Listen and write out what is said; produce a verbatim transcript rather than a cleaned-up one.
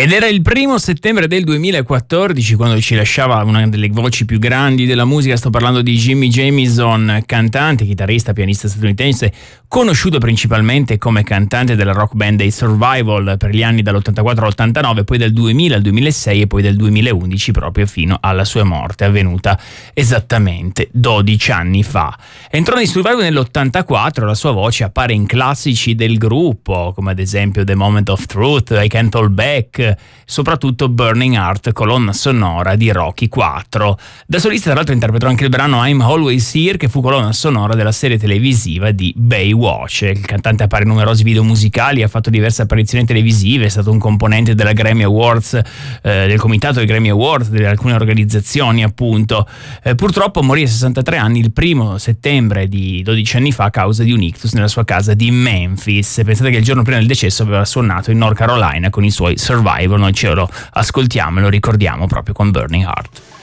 Ed era il primo settembre del duemilaquattordici quando ci lasciava una delle voci più grandi della musica. Sto parlando di Jimmy Jamison, cantante, chitarrista, pianista statunitense, conosciuto principalmente come cantante della rock band dei Survival per gli anni dall'ottantaquattro all'ottantanove, poi dal duemila al duemilasei e poi del duemilaundici proprio fino alla sua morte, avvenuta esattamente dodici anni fa. Entrò nei Survival nell'ottantaquattro, la sua voce appare in classici del gruppo, come ad esempio The Moment of Truth, I Can't Hold Back, soprattutto Burning Heart, colonna sonora di Rocky quattro. Da solista tra l'altro interpretò anche il brano I'm Always Here, che fu colonna sonora della serie televisiva di Baywatch. Il cantante appare in numerosi video musicali, ha fatto diverse apparizioni televisive, è stato un componente della Grammy Awards, eh, del comitato dei Grammy Awards, di alcune organizzazioni appunto. Eh, purtroppo morì a sessantatré anni il primo settembre di dodici anni fa a causa di un ictus nella sua casa di Memphis. Pensate che il giorno prima del decesso aveva suonato in North Carolina con i suoi Survival. Noi ce lo ascoltiamo e lo ricordiamo proprio con Burning Heart.